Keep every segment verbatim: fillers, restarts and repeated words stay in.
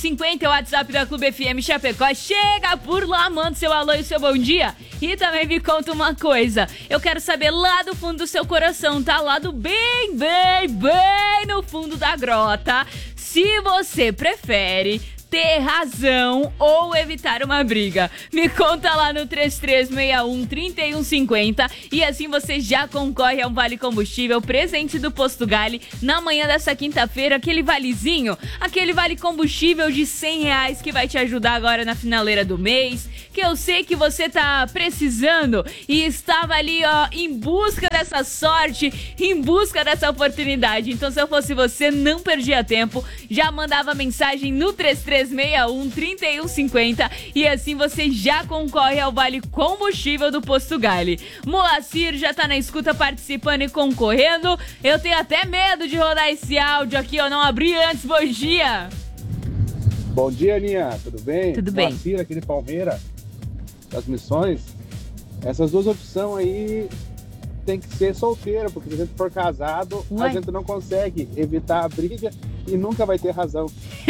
cinquenta é o WhatsApp da Clube F M Chapecó. Chega por lá, manda seu alô e seu bom dia. E também me conta uma coisa. Eu quero saber lá do fundo do seu coração, tá? Lá do bem, bem, bem no fundo da grota. Se você prefere ter razão ou evitar uma briga. Me conta lá no três três seis um, três um cinco zero e assim você já concorre a um vale combustível presente do Posto Gali na manhã dessa quinta-feira, aquele valezinho, aquele vale combustível de cem reais que vai te ajudar agora na finaleira do mês, que eu sei que você tá precisando e estava ali, ó, em busca dessa sorte, em busca dessa oportunidade. Então, se eu fosse você, não perdia tempo, já mandava mensagem no três três seis um, três um cinco zero e assim você já concorre ao vale combustível do Posto Gali. Moacir já tá na escuta participando e concorrendo. Eu tenho até medo de rodar esse áudio aqui, eu não abri antes. Bom dia! Bom dia, Aninha, tudo bem? Tudo bem. Moacir aqui de Palmeira, das Missões. Essas duas opções aí tem que ser solteiro, porque se a gente for casado, Ué? a gente não consegue evitar a briga e nunca vai ter razão.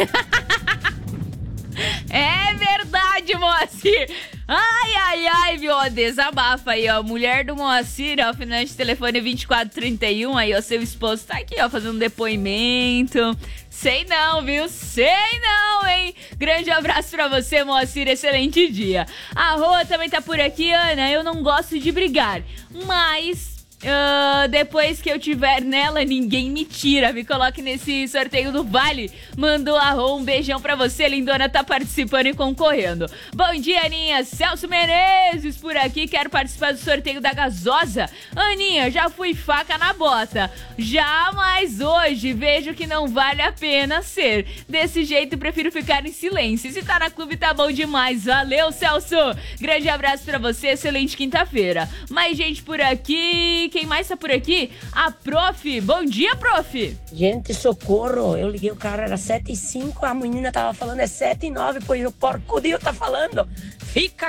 É verdade, Moacir. Ai, ai, ai, viu? Ó, desabafa aí, ó. Mulher do Moacir, ó, final de telefone vinte e quatro trinta e um. Aí, ó, seu esposo tá aqui, ó, fazendo um depoimento. Sei não, viu? Sei não, hein? Grande abraço pra você, Moacir. Excelente dia. A Rô também tá por aqui, Ana. Eu não gosto de brigar, mas... Uh, depois que eu tiver nela, ninguém me tira. Me coloque nesse sorteio do Vale. Mandou a Rô, um beijão pra você, lindona, tá participando e concorrendo. Bom dia, Aninha. Celso Menezes por aqui, quero participar do sorteio da gasosa. Aninha, já fui faca na bota. Já, mas hoje vejo que não vale a pena ser. Desse jeito, prefiro ficar em silêncio. Se tá na clube, tá bom demais. Valeu, Celso. Grande abraço pra você, excelente quinta-feira. Mais gente por aqui. Quem mais tá por aqui? A Prof. Bom dia, Prof. Gente, socorro. Eu liguei o cara, era sete e cinco, a menina tava falando é sete e nove, pois o porco-dio tá falando. Fica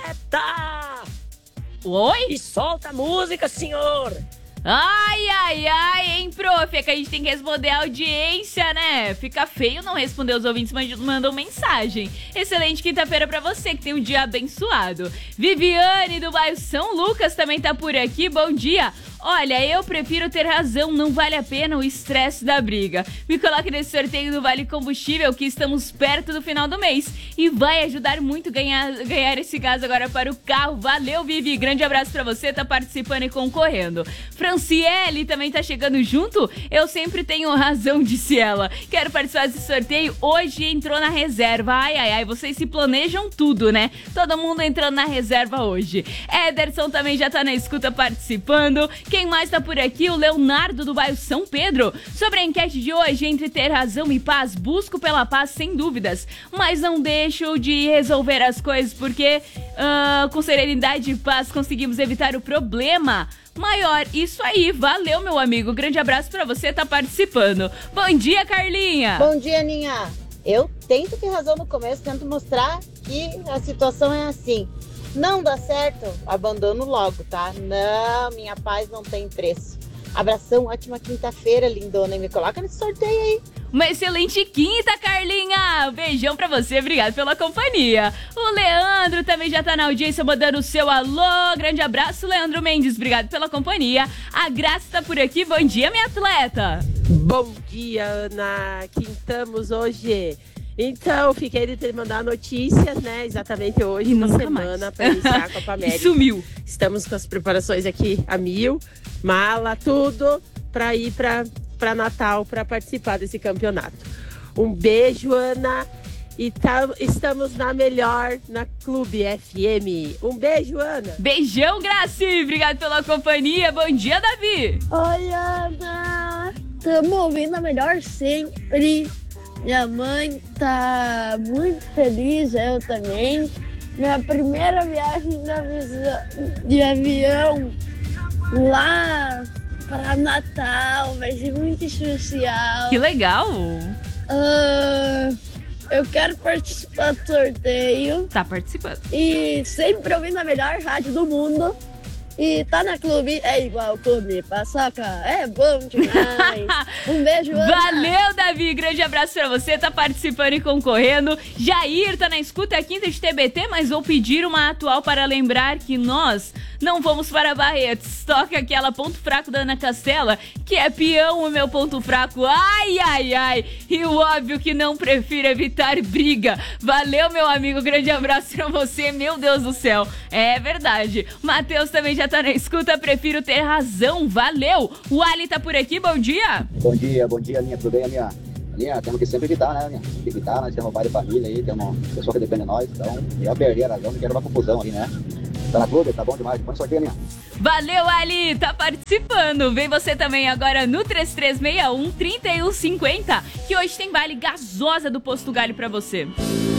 quieta! Oi? E solta a música, senhor! Ai, ai, ai, hein, prof? É que a gente tem que responder a audiência, né? Fica feio não responder os ouvintes, mas mandam mensagem. Excelente quinta-feira pra você, que tem um dia abençoado. Viviane, do bairro São Lucas, também tá por aqui. Bom dia. Olha, eu prefiro ter razão, não vale a pena o estresse da briga. Me coloque nesse sorteio do Vale Combustível, que estamos perto do final do mês. E vai ajudar muito ganhar, ganhar esse gás agora para o carro. Valeu, Vivi. Grande abraço pra você, tá participando e concorrendo. Franciele também tá chegando junto. Eu sempre tenho razão, disse ela. Quero participar desse sorteio. Hoje entrou na reserva. Ai, ai, ai, vocês se planejam tudo, né? Todo mundo entrando na reserva hoje. Ederson também já tá na escuta participando. Quem mais tá por aqui? O Leonardo, do bairro São Pedro. Sobre a enquete de hoje, entre ter razão e paz, busco pela paz sem dúvidas, mas não deixo de resolver as coisas porque uh, com serenidade e paz conseguimos evitar o problema maior. Isso aí, valeu, meu amigo. Grande abraço pra você, tá participando. Bom dia, Carlinha. Bom dia, Aninha. Eu tento ter razão no começo, tento mostrar que a situação é assim. Não dá certo, abandono logo, tá? Não, minha paz não tem preço. Abração, ótima quinta-feira, lindona. E me coloca nesse sorteio aí. Uma excelente quinta, Carlinha. Beijão pra você, obrigado pela companhia. O Leandro também já tá na audiência mandando o seu alô. Grande abraço, Leandro Mendes, obrigado pela companhia. A Graça tá por aqui, bom dia, minha atleta. Bom dia, Ana. Quintamos hoje. Então, fiquei de te mandar notícias, né? Exatamente hoje, uma semana para iniciar a Copa América. Sumiu. Estamos com as preparações aqui a mil, mala, tudo para ir para Natal para participar desse campeonato. Um beijo, Ana. E tá, estamos na melhor, na Clube F M. Um beijo, Ana. Beijão, Graci. Obrigado pela companhia. Bom dia, Davi. Oi, Ana. Estamos ouvindo a melhor sempre. Minha mãe tá muito feliz, eu também. Minha primeira viagem de avião lá para Natal vai ser muito especial. Que legal! Uh, eu quero participar do sorteio. Tá participando. E sempre ouvindo a melhor rádio do mundo. E tá na clube, é igual clube paçoca, é bom demais. Um beijo, Ana. Valeu, Davi, grande abraço pra você, tá participando e concorrendo. Jair tá na escuta quinta de T B T, mas vou pedir uma atual para lembrar que nós não vamos para Barretos. Toca aquela ponto fraco da Ana Castela, que é peão o meu ponto fraco. Ai, ai, ai. E o óbvio que não prefiro evitar briga. Valeu, meu amigo, grande abraço pra você, meu Deus do céu. É verdade. Matheus também já tá na escuta, prefiro ter razão. Valeu. O Ali tá por aqui, bom dia. Bom dia, bom dia, Aninha, tudo bem, Aninha? Aninha, temos que sempre evitar, né, Aninha? Tem que evitar, nós temos pai de família aí, temos pessoa que depende de nós, então eu perdi a razão, não quero uma confusão ali, né? Tá na clube, tá bom demais, põe sorteio, Aninha. Valeu, Ali, tá participando. Vem você também agora no três três seis um, três um cinco zero, que hoje tem baile gasosa do Posto Galho pra você.